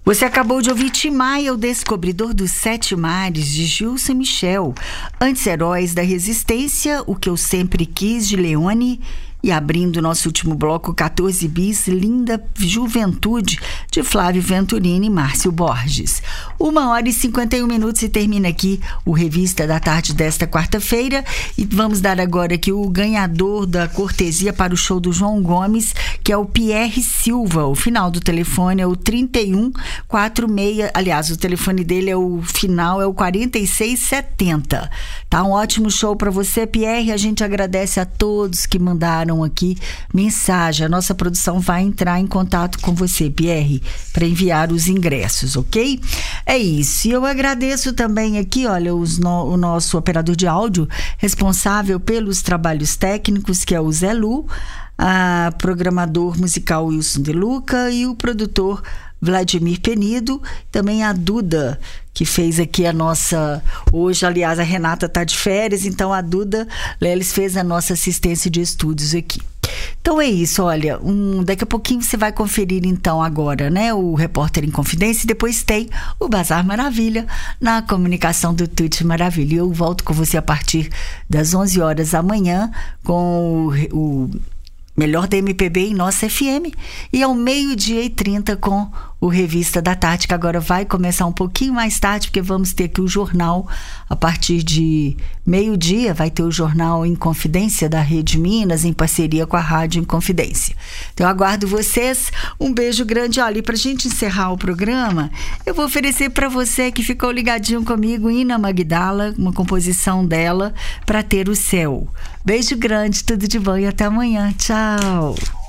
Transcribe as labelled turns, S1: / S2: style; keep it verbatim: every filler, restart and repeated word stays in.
S1: Você acabou de ouvir Tim Maia, o Descobridor dos Sete Mares, de Gilson Michel. Antes, Heróis da Resistência, O Que Eu Sempre Quis, de Leone. E abrindo nosso último bloco, quatorze bis, Linda Juventude, de Flávio Venturini e Márcio Borges. Uma hora e cinquenta e um minutos e termina aqui o Revista da Tarde desta quarta-feira. E vamos dar agora aqui o ganhador da cortesia para o show do João Gomes, que é o Pierre Silva. O final do telefone é o trinta e um quarenta e seis. Aliás, o telefone dele é o final, é o quarenta e seis setenta. Tá um ótimo show para você, Pierre. A gente agradece a todos que mandaram aqui mensagem. A nossa produção vai entrar em contato com você, Pierre, para enviar os ingressos, ok? É isso. E eu agradeço também aqui, olha, os no, o nosso operador de áudio responsável pelos trabalhos técnicos, que é o Zé Lu, a programador musical Wilson De Luca e o produtor Vladimir Penido, também a Duda, que fez aqui a nossa... Hoje, aliás, a Renata está de férias, então a Duda Leles fez a nossa assistência de estúdios aqui. Então é isso, olha, um, daqui a pouquinho você vai conferir então agora, né, o Repórter em Confidência, e depois tem o Bazar Maravilha na comunicação do Tuti Maravilha. Eu volto com você a partir das onze horas da manhã com o... o melhor da M P B em nossa F M, e ao meio-dia e trinta com o Revista da Tarde, que agora vai começar um pouquinho mais tarde, porque vamos ter aqui o jornal a partir de meio-dia, vai ter o Jornal em Confidência da Rede Minas, em parceria com a Rádio Inconfidência. Então eu aguardo vocês, um beijo grande. Olha, e pra gente encerrar o programa, eu vou oferecer para você que ficou ligadinho comigo, Ina Magdala, uma composição dela, Pra Ter o Céu. Beijo grande, tudo de bom e até amanhã. Tchau.